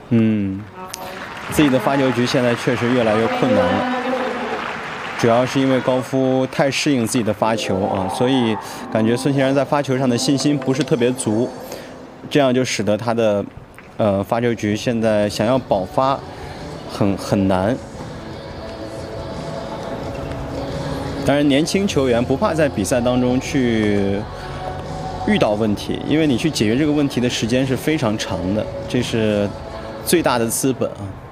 嗯，自己的发球局现在确实越来越困难了，主要是因为高夫太适应自己的发球啊，所以感觉孙兴慜在发球上的信心不是特别足，这样就使得他的发球局现在想要保发很难。当然，年轻球员不怕在比赛当中去遇到问题，因为你去解决这个问题的时间是非常长的，这是最大的资本啊。